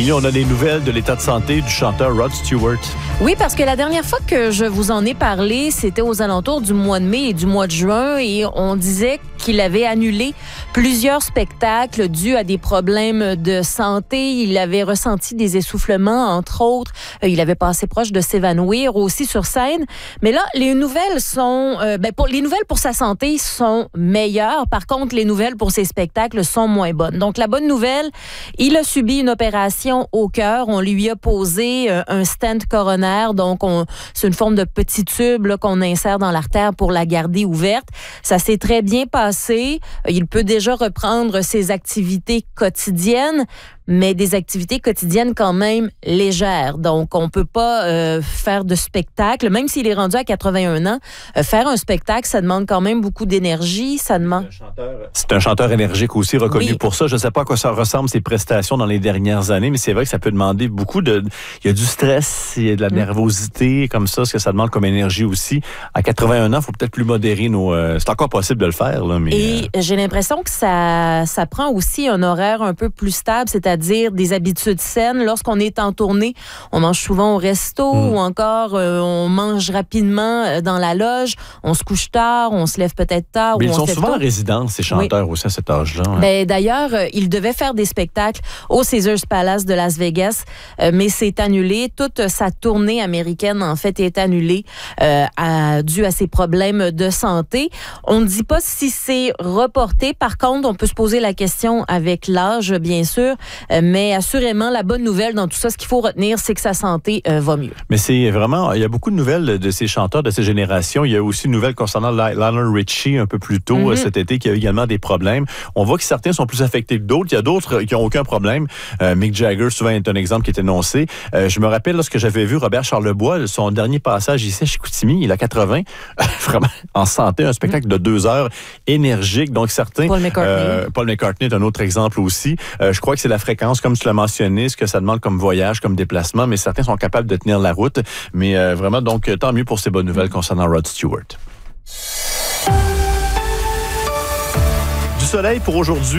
Émilie, on a des nouvelles de l'état de santé du chanteur Rod Stewart. Oui, parce que la dernière fois que je vous en ai parlé, c'était aux alentours du mois de mai et du mois de juin, et on disait qu'il avait annulé plusieurs spectacles dus à des problèmes de santé. Il avait ressenti des essoufflements, entre autres. Il avait passé proche de s'évanouir aussi sur scène. Mais là, les nouvelles sont... les nouvelles pour sa santé sont meilleures. Par contre, les nouvelles pour ses spectacles sont moins bonnes. Donc, la bonne nouvelle, il a subi une opération au cœur. On lui a posé un stent coronaire. Donc, c'est une forme de petit tube là, qu'on insère dans l'artère pour la garder ouverte. Ça s'est très bien passé. Il peut déjà reprendre ses activités quotidiennes, mais des activités quotidiennes quand même légères. Donc, on peut pas faire de spectacle, même s'il est rendu à 81 ans. Faire un spectacle, ça demande quand même beaucoup d'énergie. Ça demande... C'est un chanteur énergique aussi, reconnu pour ça. Je ne sais pas à quoi ça ressemble, ses prestations dans les dernières années, mais c'est vrai que ça peut demander beaucoup de... Il y a du stress, il y a de la nervosité, comme ça, ce que ça demande comme énergie aussi. À 81 ans, il faut peut-être plus modérer nos... C'est encore possible de le faire, là, mais... Et j'ai l'impression que ça prend aussi un horaire un peu plus stable, c'est-à-dire des habitudes saines. Lorsqu'on est en tournée, on mange souvent au resto ou encore on mange rapidement dans la loge, on se couche tard, on se lève peut-être tard. Mais ou ils on sont se lève souvent tôt. en résidence, ces chanteurs aussi à cet âge-là. Hein. Ben, d'ailleurs, il devait faire des spectacles au Caesars Palace de Las Vegas, mais c'est annulé. Toute sa tournée américaine, en fait, est annulée dû à ses problèmes de santé. On ne dit pas si c'est reporté. Par contre, on peut se poser la question avec l'âge, bien sûr, mais assurément, la bonne nouvelle dans tout ça, ce qu'il faut retenir, c'est que sa santé va mieux. Mais c'est vraiment, il y a beaucoup de nouvelles de ces chanteurs, de ces générations. Il y a aussi une nouvelle concernant Lionel Richie un peu plus tôt cet été, qui a également des problèmes. On voit que certains sont plus affectés que d'autres. Il y a d'autres qui n'ont aucun problème. Mick Jagger, souvent, est un exemple qui est énoncé. Je me rappelle, lorsque j'avais vu Robert Charlebois, son dernier passage ici à Chicoutimi, il a 80, vraiment en santé, un spectacle de 2 heures énergique. Donc, certains... Paul McCartney est un autre exemple aussi. Je crois que c'est la fréquence, comme tu l'as mentionné, ce que ça demande comme voyage, comme déplacement, mais certains sont capables de tenir la route. Mais vraiment, donc, tant mieux pour ces bonnes nouvelles concernant Rod Stewart. Du soleil pour aujourd'hui.